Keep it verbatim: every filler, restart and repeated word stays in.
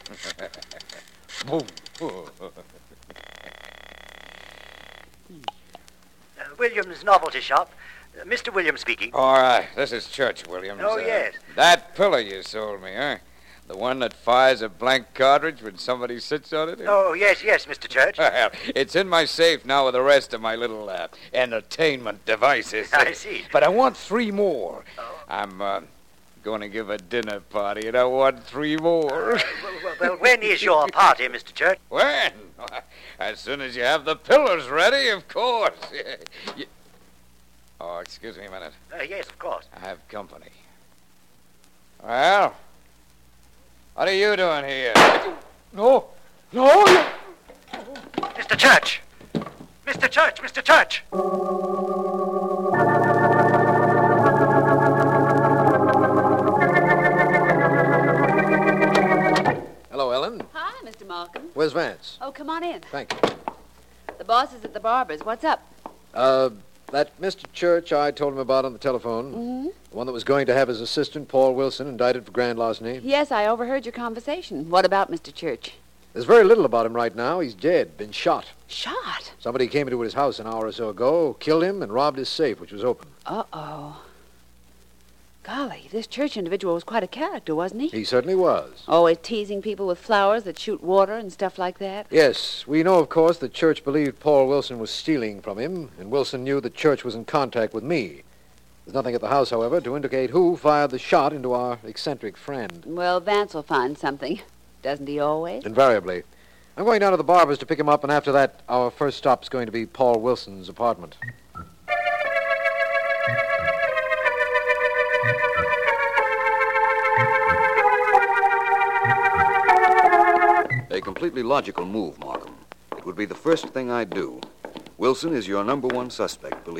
Boom. Uh, Williams Novelty Shop. Uh, Mister Williams speaking. All right, this is Church, Williams. Oh, Uh, yes. That pillow you sold me, huh? The one that fires a blank cartridge when somebody sits on it? Oh, yes, yes, Mister Church. Well, it's in my safe now with the rest of my little uh, entertainment devices. I see. But I want three more. Oh. I'm uh, going to give a dinner party, and I want three more. Uh, well, well, well, when is your party, Mister Church? When? As soon as you have the pillows ready, of course. You... Oh, excuse me a minute. Uh, yes, of course. I have company. Well, what are you doing here? No, no. You... Mister Church! Mister Church! Mister Church! Hello, Ellen. Hi, Mister Malcolm. Where's Vance? Oh, come on in. Thank you. The boss is at the barber's. What's up? Uh, that Mister Church I told him about on the telephone, Mm-hmm. the one that was going to have his assistant, Paul Wilson, indicted for grand larceny. Yes, I overheard your conversation. What about Mister Church? There's very little about him right now. He's dead, been shot. Shot? Somebody came into his house an hour or so ago, killed him, and robbed his safe, which was open. Uh-oh. Golly, this Church individual was quite a character, wasn't he? He certainly was. Always teasing people with flowers that shoot water and stuff like that. Yes, we know, of course, that Church believed Paul Wilson was stealing from him, and Wilson knew that Church was in contact with me. There's nothing at the house, however, to indicate who fired the shot into our eccentric friend. Well, Vance will find something. Doesn't he always? Invariably. I'm going down to the barber's to pick him up, and after that, our first stop's going to be Paul Wilson's apartment. A completely logical move, Markham. It would be the first thing I'd do. Wilson is your number one suspect, believe